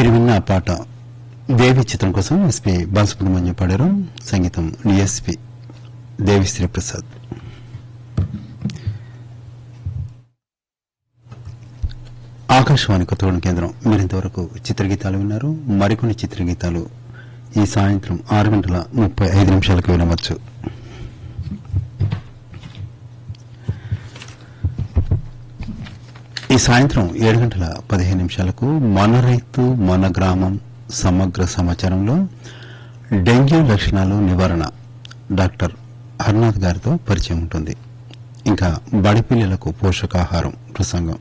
మీరు విన్న ఆ పాట దేవి చిత్రం కోసం ఎస్పీ బాలసుబ్రహ్మణ్యం పాడారు. సంగీతం డిఎస్పి దేవిశ్రీ ప్రసాద్. ఆకాశవాణి కొత్తగూడెం కేంద్రం. మీరింతవరకు చిత్రగీతాలు విన్నారు. మరికొన్ని చిత్రగీతాలు ఈ సాయంత్రం 6:35 వినవచ్చు. ఈ సాయంత్రం 7:15 మన రైతు మన గ్రామం సమగ్ర సమాచారంలో డెంగ్యూ లక్షణాలు నివారణ డాక్టర్ హర్నాథ్ గారితో పరిచయం ఉంటుంది. ఇంకా బడిపిల్లలకు పోషకాహారం ప్రసంగం,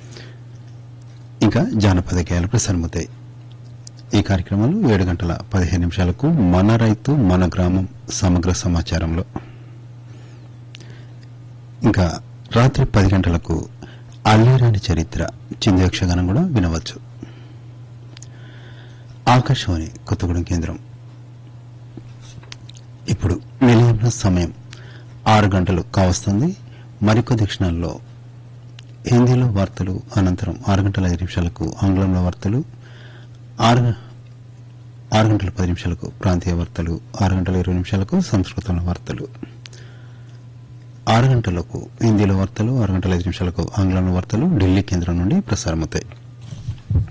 ఇంకా జానపద గేయాలు ప్రసారమవుతాయి. ఈ కార్యక్రమాలు 7:15 మన రైతు మన గ్రామం సమగ్ర సమాచారంలో. ఇంకా రాత్రి 10 గంటలకు అల్లేరాని చరిత్ర చిందు యక్షగానం కూడా వినవచ్చు. ఆకాశవాణి కొత్తగూడెం కేంద్రం. ఇప్పుడు నిలయంలో సమయం 6 గంటలు కావస్తుంది. మరికొద్ది క్షణాల్లో హిందీలో వార్తలు, అనంతరం 6:05 ఆంగ్లంలో వార్తలు, 6:10 ప్రాంతీయ వార్తలు, 6:20 సంస్కృతంలో వార్తలు, 6 గంటలకు హిందీలో వార్తలు, 6:05 ఆంగ్లంలో వార్తలు ఢిల్లీ కేంద్రం నుండి ప్రసారమవుతాయి.